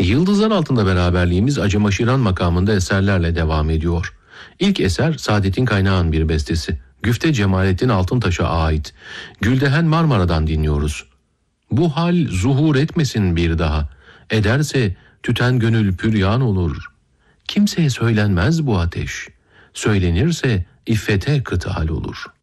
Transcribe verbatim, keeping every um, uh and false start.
Yıldızlar Altında beraberliğimiz Acımaşiran makamında eserlerle devam ediyor. İlk eser Saadettin Kaynağ'ın bir bestesi. Güfte Cemalettin Altıntaş'a ait. Güldehen Marmara'dan dinliyoruz. Bu hal zuhur etmesin bir daha. Ederse tüten gönül püryan olur. Kimseye söylenmez bu ateş. Söylenirse iffete kıtal olur.''